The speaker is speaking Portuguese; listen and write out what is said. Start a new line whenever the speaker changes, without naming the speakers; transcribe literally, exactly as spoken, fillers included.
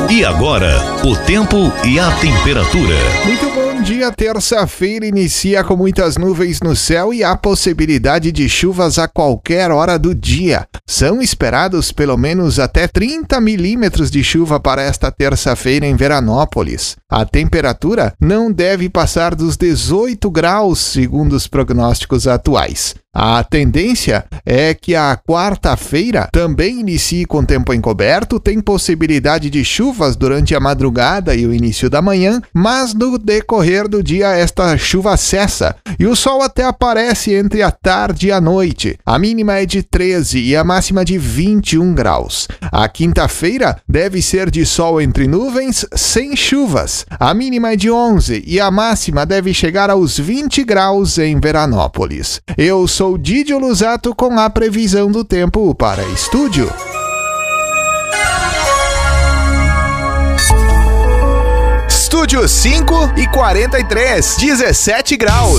E agora, o tempo e a temperatura.
Muito bom dia, terça-feira inicia com muitas nuvens no céu e há possibilidade de chuvas a qualquer hora do dia. São esperados pelo menos até trinta milímetros de chuva para esta terça-feira em Veranópolis. A temperatura não deve passar dos dezoito graus, segundo os prognósticos atuais. A tendência é que a quarta-feira também inicie com tempo encoberto, tem possibilidade de chuvas durante a madrugada e o início da manhã, mas no decorrer do dia esta chuva cessa e o sol até aparece entre a tarde e a noite. A mínima é de treze e a máxima de vinte e um graus. A quinta-feira deve ser de sol entre nuvens, sem chuvas. A mínima é de onze e a máxima deve chegar aos vinte graus em Veranópolis. Eu sou Sou Didio Lusato com a previsão do tempo para estúdio.
Estúdio cinco e quarenta e três, dezessete graus.